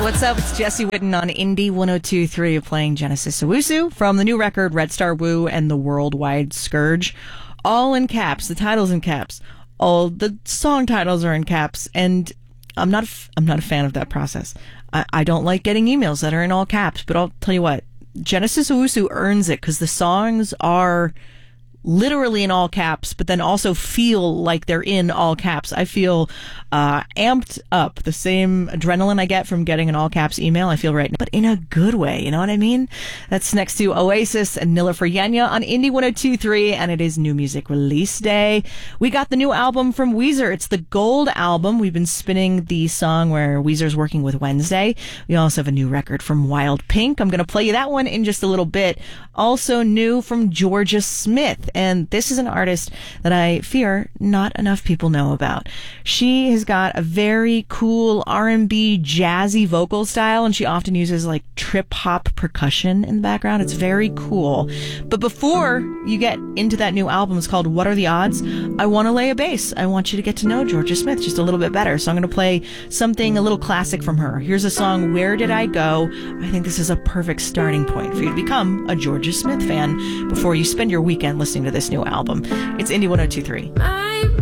What's up? It's Jesse Whitten on Indie 102.3 playing Genesis Owusu from the new record Red Star Woo and the Worldwide Scourge. All in caps. The title's in caps. All the song titles are in caps. And I'm not a fan of that process. I don't like getting emails that are in all caps, but I'll tell you what. Genesis Owusu earns it because the songs are literally in all caps, but then also feel like they're in all caps. I feel amped up. The same adrenaline I get from getting an all caps email, I feel right now, but in a good way. You know what I mean? That's next to Oasis and Nilüfer Yenya on Indie 102.3, and it is New Music Release Day. We got the new album from Weezer. It's the Gold album. We've been spinning the song where Weezer's working with Wednesday. We also have a new record from Wild Pink. I'm going to play you that one in just a little bit. Also new from Jorja Smith. And this is an artist that I fear not enough people know about. She has got a very cool R&B jazzy vocal style, and she often uses like trip hop percussion in the background. It's very cool. But before you get into that new album, it's called What Are the Odds? I want to lay a bass. I want you to get to know Jorja Smith just a little bit better. So I'm going to play something, a little classic from her. Here's a song, Where Did I Go? I think this is a perfect starting point for you to become a Jorja Smith fan before you spend your weekend listening to this new album. It's Indie 102.3.